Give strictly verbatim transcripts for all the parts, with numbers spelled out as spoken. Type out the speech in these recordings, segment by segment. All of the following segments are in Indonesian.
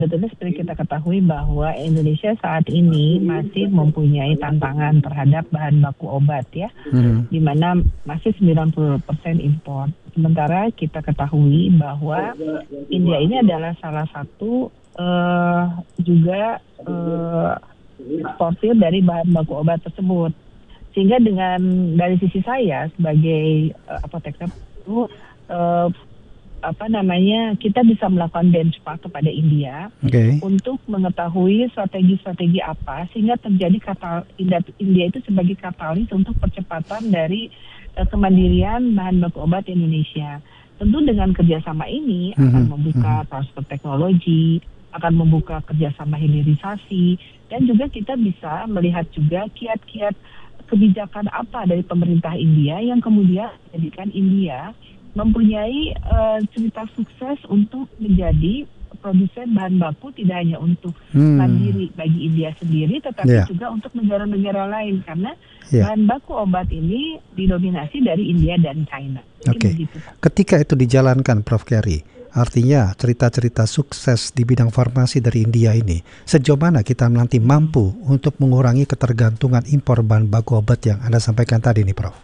Sebetulnya seperti kita ketahui bahwa Indonesia saat ini masih mempunyai tantangan terhadap bahan baku obat ya, Hmm. di mana masih sembilan puluh persen impor. Sementara kita ketahui bahwa India ini adalah salah satu eh, juga eh, eksportir dari bahan baku obat tersebut. Sehingga dengan dari sisi saya sebagai eh, apoteker itu eh, apa namanya kita bisa melakukan benchmark kepada India Oke. untuk mengetahui strategi-strategi apa sehingga terjadi katal India, India itu sebagai katalis untuk percepatan dari uh, kemandirian bahan baku obat Indonesia. Tentu dengan kerjasama ini Mhm, akan membuka mhm. transfer teknologi, akan membuka kerjasama hilirisasi, dan juga kita bisa melihat juga kiat-kiat kebijakan apa dari pemerintah India yang kemudian menjadikan India mempunyai uh, cerita sukses untuk menjadi produsen bahan baku tidak hanya untuk Hmm. mandiri bagi India sendiri, tetapi Ya. juga untuk negara-negara lain karena Ya. bahan baku obat ini didominasi dari India dan China. Jadi Oke. begitu, Pak. Ketika itu dijalankan, Prof Keri, artinya cerita-cerita sukses di bidang farmasi dari India ini, sejauh mana kita nanti mampu untuk mengurangi ketergantungan impor bahan baku obat yang Anda sampaikan tadi nih, Prof?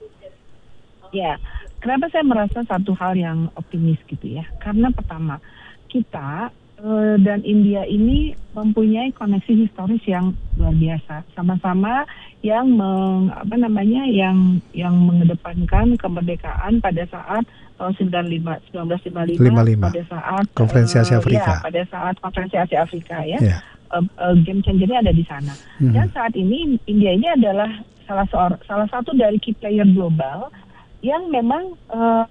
Ya, kenapa saya merasa satu hal yang optimis gitu ya? Karena pertama, kita eh, dan India ini mempunyai koneksi historis yang luar biasa. Sama-sama yang meng, apa namanya yang yang mengedepankan kemerdekaan pada saat tahun sembilan puluh lima, seribu sembilan ratus lima puluh lima, lima puluh lima. pada saat Konferensi Asia eh, Afrika. ya pada saat konferensi Asia Afrika ya. Ya. Uh, uh, game changernya ada di sana. Mhm. Dan saat ini India ini adalah salah seor- salah satu dari key player global yang memang uh,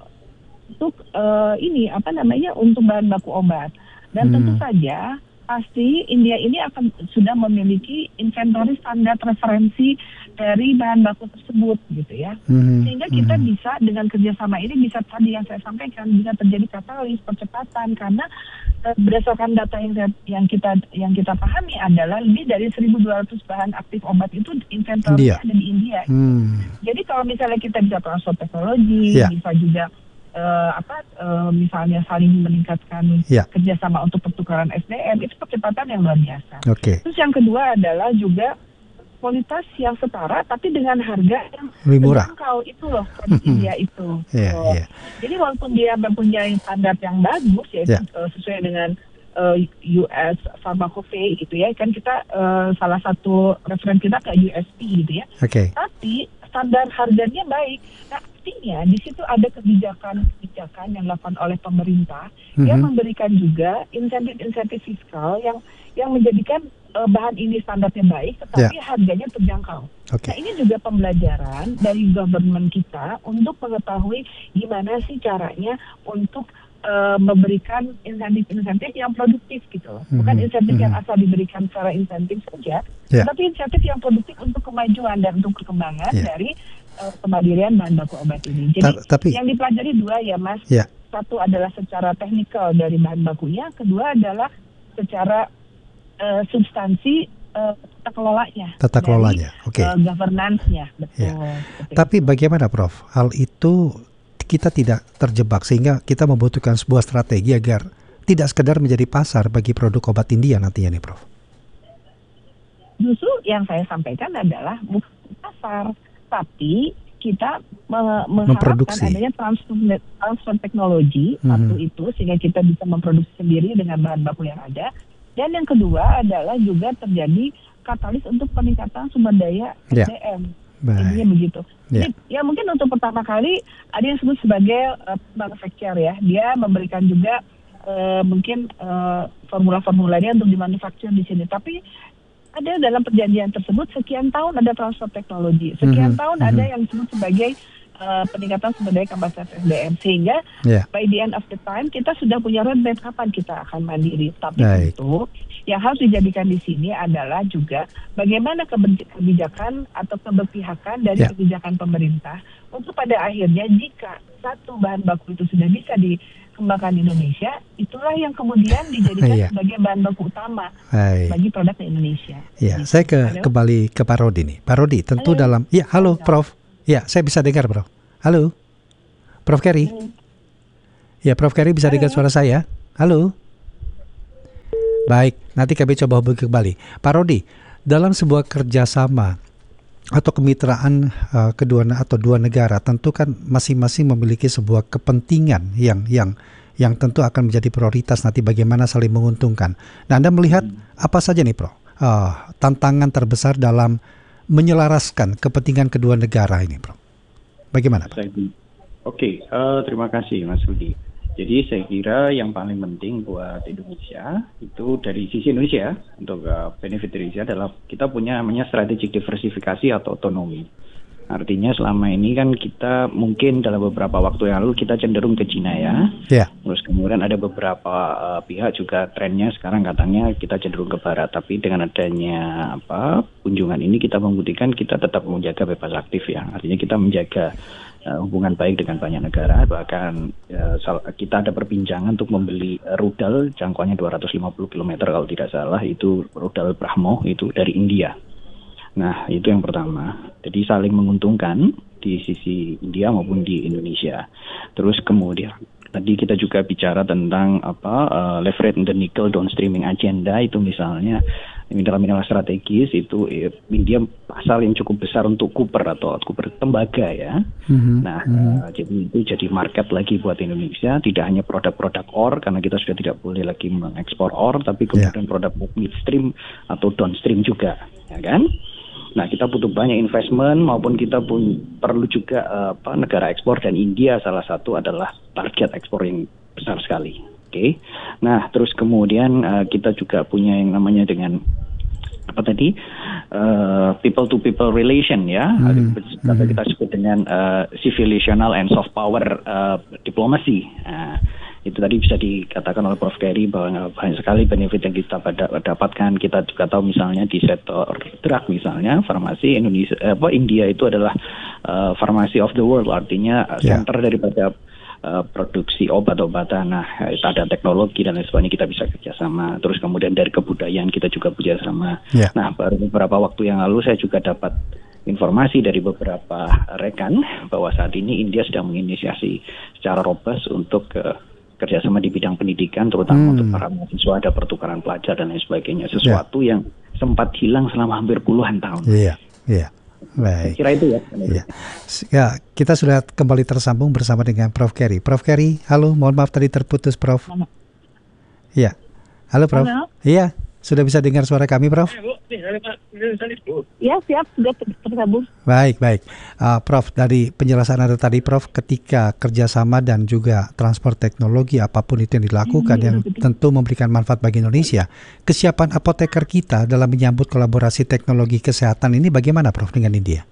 untuk uh, ini apa namanya untuk bahan baku obat. Dan Hmm. tentu saja pasti India ini akan sudah memiliki inventory standar referensi dari bahan baku tersebut gitu ya. Mhm, Sehingga kita mhm. bisa dengan kerjasama ini bisa tadi yang saya sampaikan bisa terjadi katalis percepatan karena eh, berdasarkan data yang saya- yang kita yang kita pahami adalah lebih dari seribu dua ratus bahan aktif obat itu inventory India. ada di India. Hmm. Jadi kalau misalnya kita bisa transfer teknologi, Ya. bisa juga eh, apa eh, misalnya saling meningkatkan Ya. kerjasama untuk pertukaran S D M itu percepatan yang luar biasa. Oke. Terus yang kedua adalah juga kualitas yang setara tapi dengan harga yang Lebih murah. terjangkau itu loh produk India itu. Iya, Oh. iya. Jadi walaupun dia mempunyai standar yang bagus yaitu Ya. eh, sesuai dengan eh, U S Pharmacope gitu ya kan kita eh, salah satu referen kita ke U S P gitu ya. Oke. Tapi standar harganya baik. Nah, artinya di situ ada kebijakan-kebijakan yang dilakukan oleh pemerintah yang Mhm. memberikan juga insentif-insentif fiskal yang yang menjadikan eh, bahan ini standarnya baik, tetapi harganya terjangkau. Oke. Nah, ini juga pembelajaran dari government kita untuk mengetahui gimana sih caranya untuk eh, memberikan insentif-insentif yang produktif gitu loh. Bukan Mhm, insentif yang mhm. asal diberikan secara insentif saja, Ya. tapi insentif yang produktif untuk kemajuan dan untuk perkembangan Ya. dari eh, kemandirian bahan baku obat ini. Jadi Ta- tapi- yang dipelajari dua ya Mas. Ya. Satu adalah secara teknikal dari bahan bakunya, kedua adalah secara eh, substansi eh, tata kelolanya. Tata dari, kelolanya, oke. eh, governance-nya, betul. Ya. Seperti Tapi itu. bagaimana, Prof? Hal itu kita tidak terjebak sehingga kita membutuhkan sebuah strategi agar tidak sekedar menjadi pasar bagi produk obat India nantinya nih, Prof. Justru yang saya sampaikan adalah bukan pasar, tapi kita me- mengharapkan Memproduksi. adanya transfer, transfer teknologi Mhm. satu itu sehingga kita bisa memproduksi sendiri dengan bahan baku yang ada. Dan yang kedua adalah juga terjadi katalis untuk peningkatan sumber daya Ya. S D M. Baik. Intinya begitu. Ya. Jadi, ya mungkin untuk pertama kali ada yang disebut sebagai uh, manufacturer ya. Dia memberikan juga uh, mungkin uh, formula-formulanya untuk dimanufaktur di sini. Tapi ada dalam perjanjian tersebut sekian tahun ada transfer teknologi, sekian Mhm, tahun mhm. ada yang disebut sebagai uh, peningkatan sumber daya kapasitas S D M sehingga Ya. by the end of the time kita sudah punya roadmap kapan kita akan mandiri. Tapi Baik. tentu yang harus dijadikan di sini adalah juga bagaimana kebi- kebijakan atau keberpihakan dari Ya. kebijakan pemerintah untuk pada akhirnya jika satu bahan baku itu sudah bisa dikembangkan di Indonesia, itulah yang kemudian dijadikan Iya. sebagai bahan baku utama Baik. bagi produk di Indonesia. Ya, Gitu. saya ke Halo? kembali ke Pak Rodi nih. Pak Rodi, tentu Halo. dalam ya, halo Halo. Prof. Ya, saya bisa dengar, Prof. Halo. Prof Keri. Hmm. Ya, Prof Keri bisa Halo. dengar suara saya? Halo. Baik, nanti kami coba hubungi kembali. Pak Rodi, dalam sebuah kerjasama atau kemitraan uh, kedua atau dua negara, tentu kan masing-masing memiliki sebuah kepentingan yang yang yang tentu akan menjadi prioritas nanti bagaimana saling menguntungkan. Nah, Anda melihat apa saja nih, Prof, uh, tantangan terbesar dalam menyelaraskan kepentingan kedua negara ini, Prof? Bagaimana, Pak? Oke, uh, terima kasih, Mas Rudi. Jadi saya kira yang paling penting buat Indonesia itu dari sisi Indonesia untuk uh, benefit Indonesia adalah kita punya namanya strategic diversifikasi atau otonomi. Artinya selama ini kan kita mungkin dalam beberapa waktu yang lalu kita cenderung ke Cina ya. Yeah. Terus kemudian ada beberapa uh, pihak juga trennya sekarang katanya kita cenderung ke Barat. Tapi dengan adanya apa kunjungan ini kita membuktikan kita tetap menjaga bebas aktif ya. Artinya kita menjaga Uh, hubungan baik dengan banyak negara, bahkan uh, kita ada perbincangan untuk membeli uh, rudal jangkauannya dua ratus lima puluh kilometer kalau tidak salah, itu rudal Brahmo itu dari India. Nah itu yang pertama, jadi saling menguntungkan di sisi India maupun di Indonesia. Terus kemudian tadi kita juga bicara tentang apa uh, leverage the nickel downstreaming agenda, itu misalnya mineral-mineral strategis itu eh, India pasal yang cukup besar untuk copper atau copper tembaga ya. Mm-hmm. Nah mm-hmm. Uh, jadi itu jadi market lagi buat Indonesia, tidak hanya produk-produk ore karena kita sudah tidak boleh lagi mengekspor ore, tapi kemudian yeah. produk midstream atau downstream juga, ya kan? Nah kita butuh banyak investment maupun kita pun perlu juga uh, apa negara ekspor, dan India salah satu adalah target ekspor yang besar sekali. Oke, okay. Nah terus kemudian uh, kita juga punya yang namanya dengan apa tadi uh, people to people relation ya, hmm. kata kita sebut dengan uh, civilizational and soft power uh, diplomasi. Uh, itu tadi bisa dikatakan oleh Prof Kerry bahwa banyak sekali benefit yang kita dapatkan. Kita juga tahu misalnya di sektor drug misalnya farmasi Indonesia, eh, apa India itu adalah uh, pharmacy of the world, artinya yeah. center daripada Uh, produksi obat-obatan. Nah, itu ada teknologi dan lain sebagainya, kita bisa kerjasama. Terus kemudian dari kebudayaan kita juga kerjasama. Yeah. Nah, baru beberapa waktu yang lalu saya juga dapat informasi dari beberapa rekan bahwa saat ini India sedang menginisiasi secara robust untuk uh, kerjasama di bidang pendidikan, terutama hmm. untuk para mahasiswa, ada pertukaran pelajar dan lain sebagainya. Sesuatu yeah. yang sempat hilang selama hampir puluhan tahun. Iya, yeah. iya. Yeah. Baik. Kira itu ya. ya. Ya, kita sudah kembali tersambung bersama dengan Prof Kerry. Prof Kerry, halo, mohon maaf tadi terputus, Prof. Iya. Halo, Prof. Halo. Iya, sudah bisa dengar suara kami, Prof? Ya, siap, sudah tersambung. Baik, baik. Uh, Prof, dari penjelasan Anda tadi, Prof, ketika kerjasama dan juga transfer teknologi apapun itu yang dilakukan hmm, yang betul. tentu memberikan manfaat bagi Indonesia, kesiapan apoteker kita dalam menyambut kolaborasi teknologi kesehatan ini bagaimana, Prof, dengan India?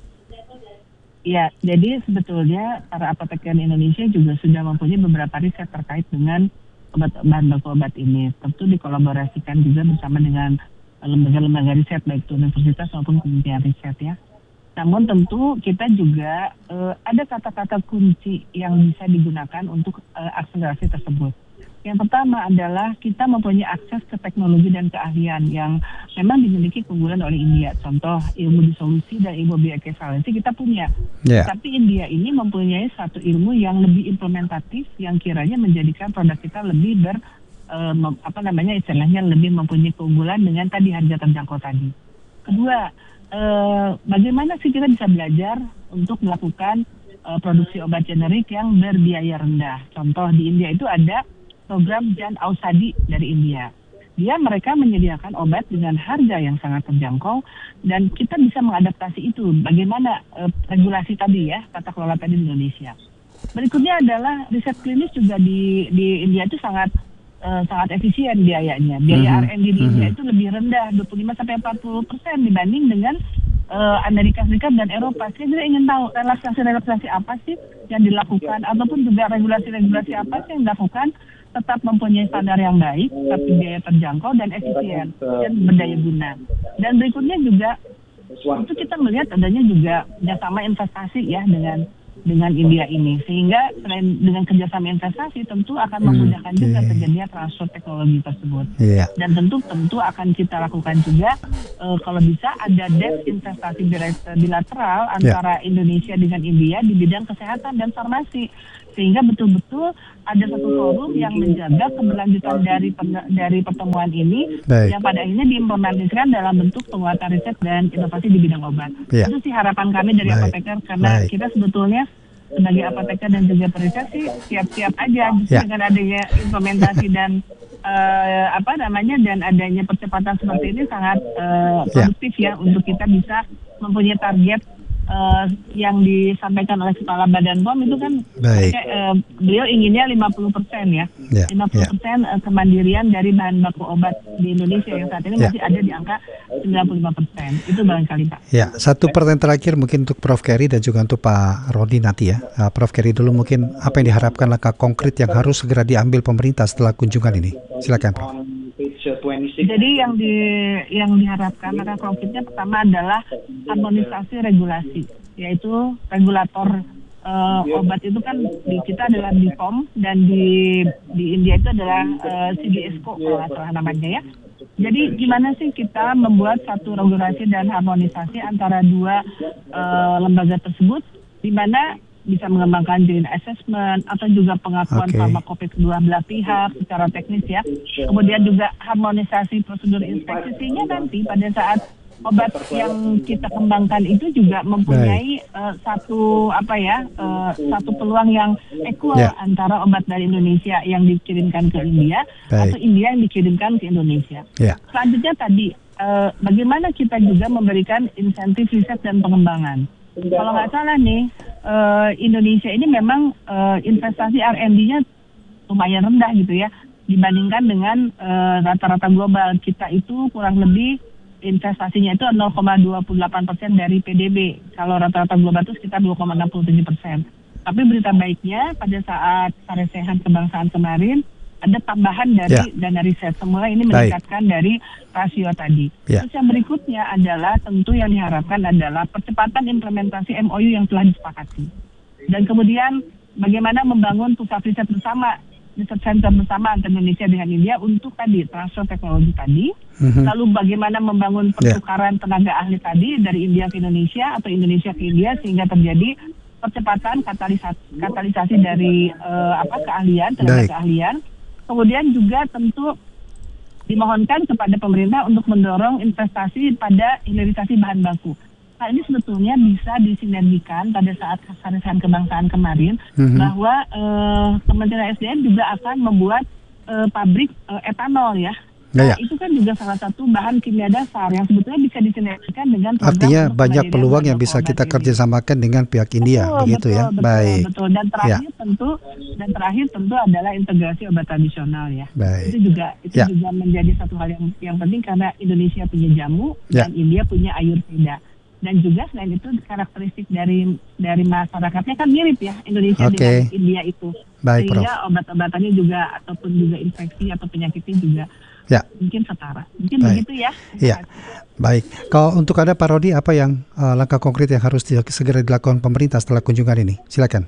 Ya, jadi sebetulnya para apoteker Indonesia juga sudah mempunyai beberapa riset terkait dengan obat bahan baku obat ini. Tentu dikolaborasikan juga bersama dengan lembaga-lembaga riset baik itu universitas maupun kementerian riset ya. Namun tentu kita juga uh, ada kata-kata kunci yang bisa digunakan untuk uh, akselerasi tersebut. Yang pertama adalah kita mempunyai akses ke teknologi dan keahlian yang memang dimiliki keunggulan oleh India. Contoh ilmu disolusi dan ilmu bioequivalensi kita punya. Yeah. Tapi India ini mempunyai satu ilmu yang lebih implementatif yang kiranya menjadikan produk kita lebih ber uh, mem, apa namanya istilahnya lebih mempunyai keunggulan dengan tadi harga terjangkau tadi. Kedua, uh, bagaimana sih kita bisa belajar untuk melakukan uh, produksi obat generik yang berbiaya rendah. Contoh di India itu ada program Jan Ausadi dari India. Dia mereka menyediakan obat dengan harga yang sangat terjangkau dan kita bisa mengadaptasi itu. Bagaimana e, regulasi tadi ya, tata kelola tadi di Indonesia. Berikutnya adalah riset klinis juga di di India itu sangat e, sangat efisien biayanya. Biaya mm-hmm. R and D di mm-hmm. India itu lebih rendah, dua puluh lima sampai empat puluh persen dibanding dengan e, Amerika Serikat dan Eropa. Saya juga ingin tahu relaksasi-relaksasi apa sih yang dilakukan ataupun juga regulasi-regulasi apa sih yang dilakukan tetap mempunyai standar yang baik, tapi biaya terjangkau dan efisien dan berdaya guna. Dan berikutnya juga itu kita melihat adanya juga kerjasama investasi ya dengan dengan India ini, sehingga selain dengan kerjasama investasi tentu akan memudahkan hmm, juga terjadinya transfer teknologi tersebut. Yeah. Dan tentu tentu akan kita lakukan juga uh, kalau bisa ada desk investasi bilateral antara yeah. Indonesia dengan India di bidang kesehatan dan farmasi. Sehingga betul-betul ada satu forum yang menjaga keberlanjutan dari dari pertemuan ini. Baik. Yang pada akhirnya diimplementasikan dalam bentuk penguatan riset dan inovasi di bidang obat. Ya. Itu sih harapan kami dari Baik. Apoteker, karena Baik. kita sebetulnya sebagai apoteker dan juga periset sih siap-siap aja ya. dengan adanya implementasi dan uh, apa namanya dan adanya percepatan seperti ini sangat uh, produktif ya. ya untuk kita bisa mempunyai target Uh, yang disampaikan oleh Kepala Badan P O M itu kan kayak, uh, beliau inginnya lima puluh persen ya, yeah, lima puluh persen yeah. kemandirian dari bahan baku obat di Indonesia yang saat ini yeah. masih ada di angka sembilan puluh lima persen. Itu barangkali Pak. Ya, satu pertanyaan terakhir mungkin untuk Prof Keri dan juga untuk Pak Rodi nanti ya. Uh, Prof Keri dulu, mungkin apa yang diharapkan langkah konkret yang harus segera diambil pemerintah setelah kunjungan ini? Silakan Prof. Jadi yang di yang diharapkan langkah konkretnya pertama adalah harmonisasi regulasi, yaitu regulator uh, obat itu kan di kita adalah B P O M dan di di India itu adalah uh, C D S C O kalau nggak salah namanya ya. Jadi gimana sih kita membuat satu regulasi dan harmonisasi antara dua uh, lembaga tersebut, di mana bisa mengembangkan joint assessment atau juga pengakuan okay. farmakopea kedua belah pihak secara teknis ya. Kemudian juga harmonisasi prosedur inspeksi, sehingga nanti pada saat obat yang kita kembangkan itu juga mempunyai uh, satu apa ya uh, satu peluang yang equal yeah. antara obat dari Indonesia yang dikirimkan ke India Baik. atau India yang dikirimkan ke Indonesia. Yeah. Selanjutnya tadi uh, bagaimana kita juga memberikan insentif riset dan pengembangan. Kalau nggak salah nih, uh, Indonesia ini memang uh, investasi R and D-nya lumayan rendah gitu ya, dibandingkan dengan uh, rata-rata global. Kita itu kurang lebih investasinya itu nol koma dua puluh delapan persen dari P D B. Kalau rata-rata global itu sekitar dua koma enam puluh tujuh persen. Tapi berita baiknya pada saat Saresehan Kebangsaan kemarin, ada tambahan dari ya. dana riset. Semula ini meningkatkan Baik. dari rasio tadi. Ya. Terus yang berikutnya adalah tentu yang diharapkan adalah percepatan implementasi M O U yang telah disepakati. Dan kemudian bagaimana membangun pusat riset bersama, research center bersama antara Indonesia dengan India untuk tadi transfer teknologi tadi. Mm-hmm. Lalu bagaimana membangun pertukaran yeah. tenaga ahli tadi dari India ke Indonesia atau Indonesia ke India sehingga terjadi percepatan katalisasi, katalisasi dari uh, apa keahlian, tenaga Baik. keahlian. Kemudian juga tentu dimohonkan kepada pemerintah untuk mendorong investasi pada hilirisasi bahan baku. Nah ini sebetulnya bisa disinergikan pada saat Saresehan Kebangsaan kemarin mm-hmm. bahwa eh, Kementerian S D M juga akan membuat eh, pabrik eh, etanol ya. Nah, ya. Itu kan juga salah satu bahan kimia dasar yang sebetulnya bisa disinergikan dengan program. Artinya banyak peluang yang bisa kita kerjasamakan dengan pihak India, betul, begitu betul, ya. Betul, Baik. Betul. Dan terakhir ya. tentu dan terakhir tentu adalah integrasi obat tradisional ya. Baik. Itu juga itu ya. juga menjadi satu hal yang yang penting karena Indonesia punya jamu ya. dan India punya ayurveda. Dan juga selain itu karakteristik dari dari masyarakatnya kan mirip ya Indonesia okay. dengan India itu. Baik, Sehingga Prof. obat-obatannya juga ataupun juga infeksi atau penyakitnya juga Ya. mungkin setara. Mungkin Baik. begitu ya. Iya. Baik. Kalau untuk Anda Pak Rodi, apa yang uh, langkah konkret yang harus di, segera dilakukan pemerintah setelah kunjungan ini? Silakan.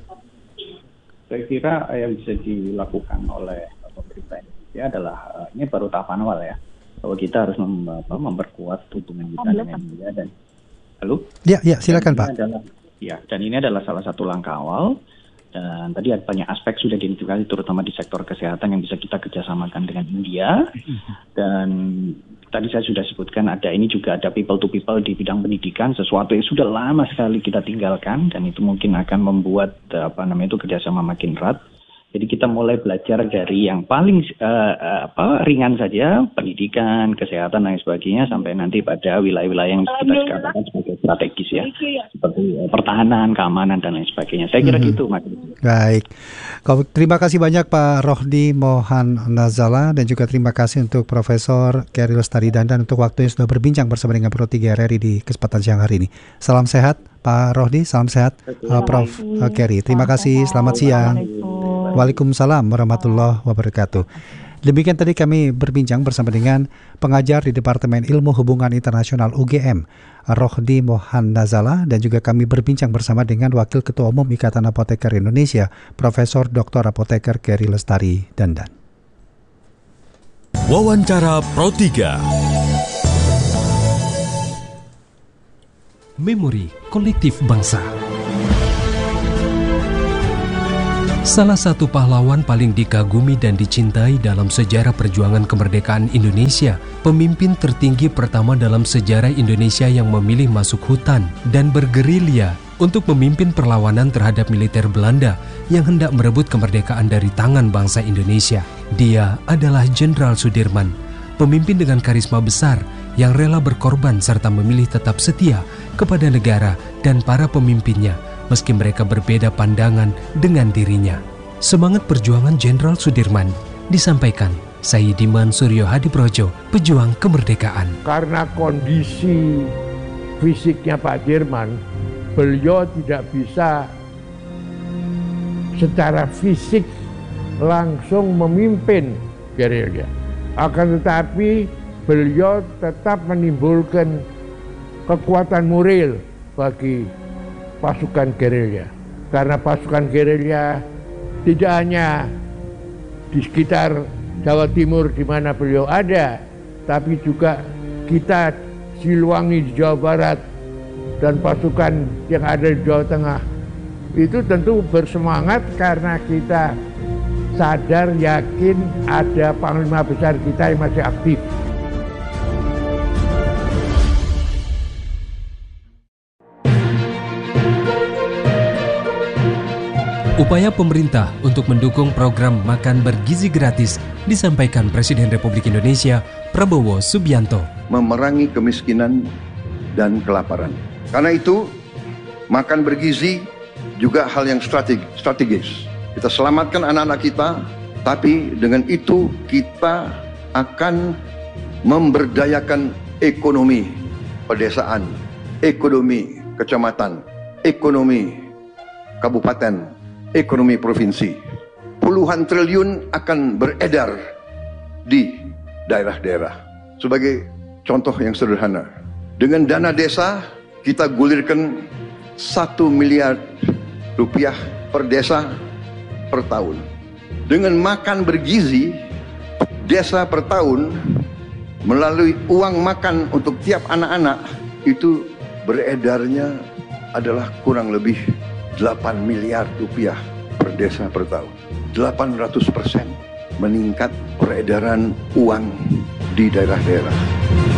Saya kira yang bisa dilakukan oleh pemerintah Indonesia adalah uh, ini baru tahapan awal ya. Bahwa kita harus mem, apa, memperkuat hubungan kita oh, dengan India dan Halo? Ya, ya, silakan Pak. Adalah, ya, dan ini adalah salah satu langkah awal. Dan tadi ada banyak aspek sudah diidentifikasi, terutama di sektor kesehatan yang bisa kita kerjasamakan dengan India. Dan tadi saya sudah sebutkan ada ini juga ada people to people di bidang pendidikan, sesuatu yang sudah lama sekali kita tinggalkan dan itu mungkin akan membuat apa namanya itu kerjasama makin erat. Jadi kita mulai belajar dari yang paling uh, apa ringan saja, pendidikan, kesehatan dan sebagainya, sampai nanti pada wilayah-wilayah yang kita katakan sebagai strategis ya, seperti uh, pertahanan, keamanan dan lain sebagainya. Saya kira mm-hmm. gitu, Mas. Baik, terima kasih banyak Pak Rohdi Mohandazala dan juga terima kasih untuk Profesor Keri Lestari Dandan untuk waktu yang sudah berbincang bersama dengan Pro tiga R R I di kesempatan siang hari ini. Salam sehat, Pak Rohdi, salam sehat, uh, Prof uh, Keri. Terima kasih, selamat siang. Waalaikumsalam warahmatullahi wabarakatuh. Demikian tadi kami berbincang bersama dengan pengajar di Departemen Ilmu Hubungan Internasional U G M, Rohdi Mohandazala, dan juga kami berbincang bersama dengan Wakil Ketua Umum Ikatan Apoteker Indonesia, Profesor Doktor Apoteker Keri Lestari Dandan. Wawancara Pro tiga. Memori Kolektif Bangsa. Salah satu pahlawan paling dikagumi dan dicintai dalam sejarah perjuangan kemerdekaan Indonesia, pemimpin tertinggi pertama dalam sejarah Indonesia yang memilih masuk hutan dan bergerilya untuk memimpin perlawanan terhadap militer Belanda yang hendak merebut kemerdekaan dari tangan bangsa Indonesia. Dia adalah Jenderal Sudirman, pemimpin dengan karisma besar yang rela berkorban serta memilih tetap setia kepada negara dan para pemimpinnya meski mereka berbeda pandangan dengan dirinya. Semangat perjuangan Jenderal Sudirman disampaikan Sayyidiman Suryo Hadiprojo, pejuang kemerdekaan. Karena kondisi fisiknya Pak Dirman, beliau tidak bisa secara fisik langsung memimpin gerilya. Akan tetapi beliau tetap menimbulkan kekuatan moral bagi pasukan gerilya. Karena pasukan gerilya tidak hanya di sekitar Jawa Timur di mana beliau ada, tapi juga kita Siliwangi di Jawa Barat dan pasukan yang ada di Jawa Tengah. Itu tentu bersemangat karena kita sadar, yakin ada panglima besar kita yang masih aktif. Upaya pemerintah untuk mendukung program makan bergizi gratis disampaikan Presiden Republik Indonesia Prabowo Subianto. Memerangi kemiskinan dan kelaparan. Karena itu, makan bergizi juga hal yang strategis. Kita selamatkan anak-anak kita, tapi dengan itu kita akan memberdayakan ekonomi pedesaan, ekonomi kecamatan, ekonomi kabupaten, ekonomi provinsi. Puluhan triliun akan beredar di daerah-daerah. Sebagai contoh yang sederhana, dengan dana desa kita gulirkan satu miliar rupiah per desa per tahun. Dengan makan bergizi, desa per tahun melalui uang makan untuk tiap anak-anak itu beredarnya adalah kurang lebih delapan miliar rupiah per desa per tahun. delapan ratus persen meningkat peredaran uang di daerah-daerah.